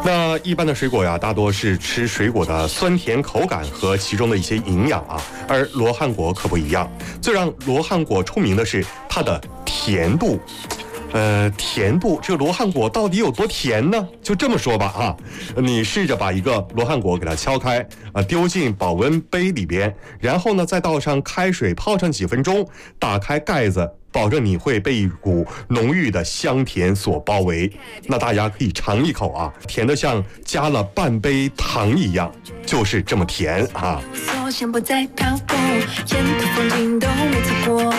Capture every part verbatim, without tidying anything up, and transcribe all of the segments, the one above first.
那一般的水果呀，大多是吃水果的酸甜口感和其中的一些营养啊，而罗汉果可不一样。最让罗汉果出名的是它的甜度。呃，甜度，这个罗汉果到底有多甜呢？就这么说吧啊，你试着把一个罗汉果给它敲开啊，丢进保温杯里边，然后呢再倒上开水泡上几分钟，打开盖子，保证你会被一股浓郁的香甜所包围。那大家可以尝一口啊，甜的像加了半杯糖一样，就是这么甜啊。先不再漂泊，沿途风景都没错过。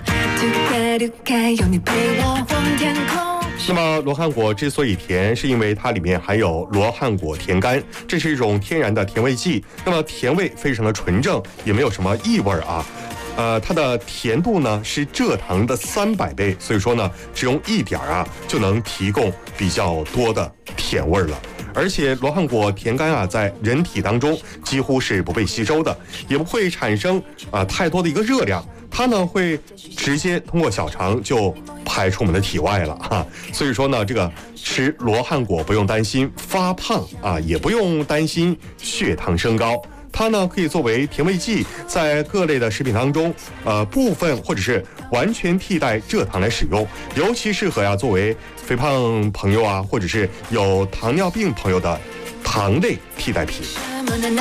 那么罗汉果之所以甜，是因为它里面含有罗汉果甜苷，这是一种天然的甜味剂。那么甜味非常的纯正，也没有什么异味啊。呃，它的甜度呢是蔗糖的三百倍，所以说呢，只用一点啊就能提供比较多的甜味了。而且罗汉果甜苷啊，在人体当中几乎是不被吸收的，也不会产生啊、呃、太多的一个热量，它呢会直接通过小肠就排出我们的体外了哈、啊。所以说呢，这个吃罗汉果不用担心发胖啊，也不用担心血糖升高。它呢可以作为甜味剂，在各类的食品当中，呃，部分或者是完全替代蔗糖来使用，尤其适合呀作为肥胖朋友啊，或者是有糖尿病朋友的糖类替代品。